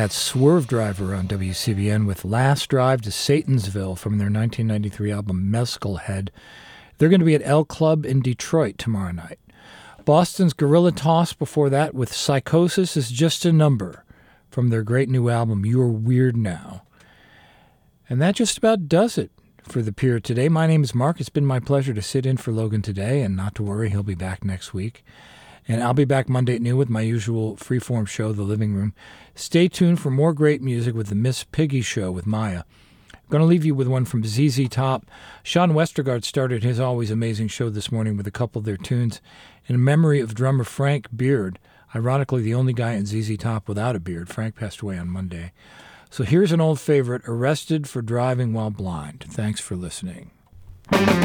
That's Swerve Driver on WCBN with Last Drive to Satansville from their 1993 album Mescal Head. They're going to be at L Club in Detroit tomorrow night. Boston's Gorilla Toss before that with Psychosis is Just a Number from their great new album You're Weird Now. And that just about does it for The Pier today. My name is Mark. It's been my pleasure to sit in for Logan today, and not to worry, he'll be back next week. And I'll be back Monday at noon with my usual freeform show, The Living Room. Stay tuned for more great music with the Miss Piggy Show with Maya. I'm going to leave you with one from ZZ Top. Sean Westergaard started his always amazing show this morning with a couple of their tunes in memory of drummer Frank Beard, ironically the only guy in ZZ Top without a beard. Frank passed away on Monday. So here's an old favorite, Arrested for Driving While Blind. Thanks for listening.